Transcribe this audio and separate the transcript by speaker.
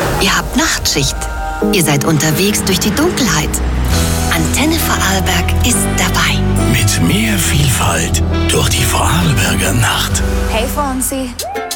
Speaker 1: Ihr habt Nachtschicht. Ihr seid unterwegs durch die Dunkelheit. Antenne Vorarlberg ist dabei.
Speaker 2: Mit mehr Vielfalt durch die Vorarlberger Nacht.
Speaker 3: Hey Fonsi.